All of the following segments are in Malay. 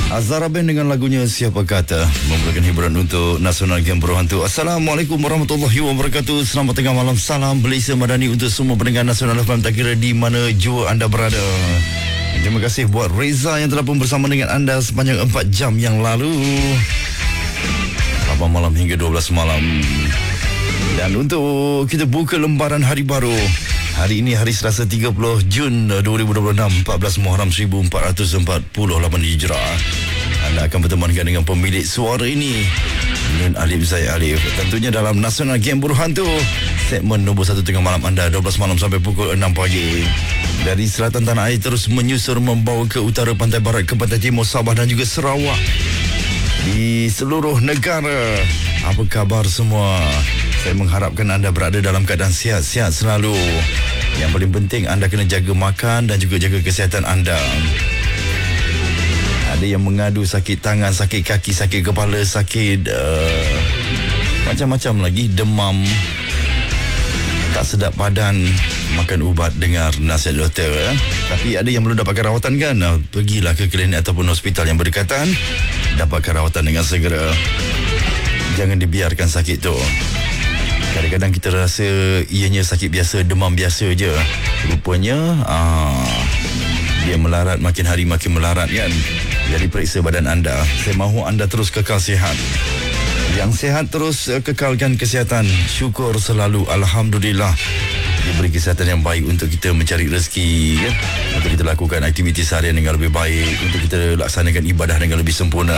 Azhara Band dengan lagunya Siapa Kata memberikan hiburan untuk Nasional Game Berhantu. Assalamualaikum warahmatullahi wabarakatuh. Selamat tengah malam. Salam Malaysia Madani untuk semua pendengar Nasional FM, tak kira di mana jua anda berada. Terima kasih buat Reza yang telah pun bersama dengan anda sepanjang 4 jam yang lalu, 8 malam hingga 12 malam. Dan untuk kita buka lembaran hari baru, hari ini hari Selasa 30 Jun 2026, 14 Muharram 1448 Hijrah. Anda akan bertemankan dengan pemilik suara ini, Nun Alif Zaid Alif. Tentunya dalam Nasional Game Berhantu, segmen nombor 1 tengah malam anda, 12 malam sampai pukul 6 pagi. Dari selatan tanah air terus menyusur membawa ke utara, pantai barat, ke pantai timur, Sabah dan juga Sarawak. Di seluruh negara, apa khabar semua? Saya mengharapkan anda berada dalam keadaan sihat-sihat selalu. Yang paling penting anda kena jaga makan dan juga jaga kesihatan anda. Ada yang mengadu sakit tangan, sakit kaki, sakit kepala, sakit macam-macam lagi, demam, tak sedap badan, makan ubat, dengar nasihat doktor. Tapi ada yang belum dapatkan rawatan kan? Pergilah ke klinik ataupun hospital yang berdekatan, dapatkan rawatan dengan segera. Jangan dibiarkan sakit tu. Kadang-kadang kita rasa ianya sakit biasa, demam biasa je. Rupanya dia melarat, makin hari makin melarat kan. Jadi periksa badan anda. Saya mahu anda terus kekal sihat. Yang sihat terus kekalkan kesihatan. Syukur selalu, alhamdulillah, diberi kesihatan yang baik untuk kita mencari rezeki kan? Untuk kita lakukan aktiviti seharian dengan lebih baik, untuk kita laksanakan ibadah dengan lebih sempurna.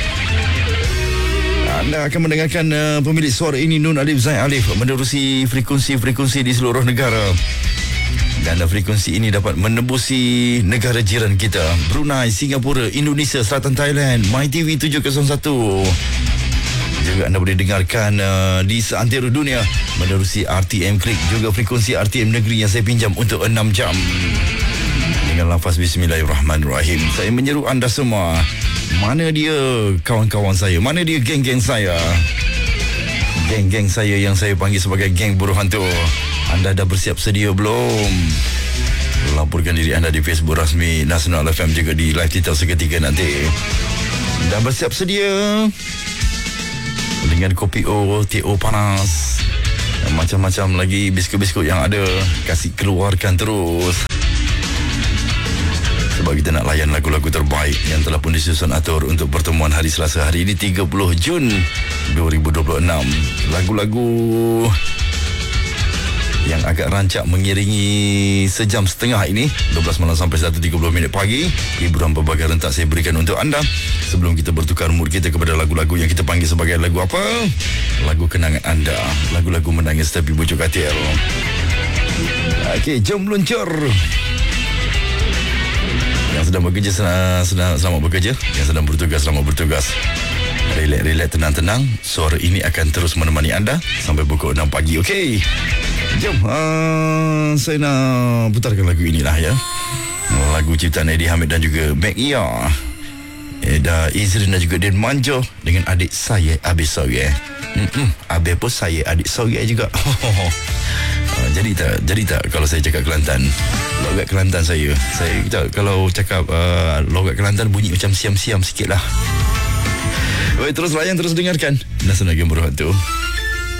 Anda akan mendengarkan pemilik suara ini, Nun Alif Zaid Alif, menerusi frekuensi-frekuensi di seluruh negara. Dan frekuensi ini dapat menembusi negara jiran kita, Brunei, Singapura, Indonesia, Selatan Thailand, MyTV 701. Juga anda boleh dengarkan di seantero dunia menerusi RTM Klik, juga frekuensi RTM Negeri yang saya pinjam untuk 6 jam. Dengan lafaz Bismillahirrahmanirrahim, saya menyeru anda semua, mana dia kawan-kawan saya, mana dia geng-geng saya, geng-geng saya yang saya panggil sebagai geng Berhantu. Anda dah bersiap sedia belum? Laporkan diri anda di Facebook rasmi Nasional FM, juga di live titel seketika nanti. Dah bersiap sedia dengan kopi TO panas, macam-macam lagi biskut-biskut yang ada, kasih keluarkan terus. Sebab kita nak layan lagu-lagu terbaik yang telah pun disusun atur untuk pertemuan hari Selasa hari ini 30 Jun 2026. Lagu-lagu yang agak rancak mengiringi sejam setengah ini, 12 malam sampai 1.30 minit pagi. Hiburan berbagai rentak saya berikan untuk anda sebelum kita bertukar mood kita kepada lagu-lagu yang kita panggil sebagai lagu apa? Lagu kenangan anda, lagu-lagu menangis tapi bujuk katil. Okey, jom meluncur. Yang sedang bekerja selamat bekerja, yang sedang bertugas selamat bertugas. Relax, tenang-tenang. Suara ini akan terus menemani anda sampai pukul 6 pagi. Okey, jom saya nak putarkan lagu inilah ya. Lagu ciptaan Eddie Hamid dan juga Meg Ia, Eda Izrin dan juga Den Manjo dengan adik saya Abi Soye. Abi pun saya adik Soye juga. Jadi tak kalau saya cakap Kelantan, logat Kelantan saya kalau cakap logat Kelantan bunyi macam siam-siam sikit lah. Baik, terus layan, terus dengarkan Nasional Game Berhantu.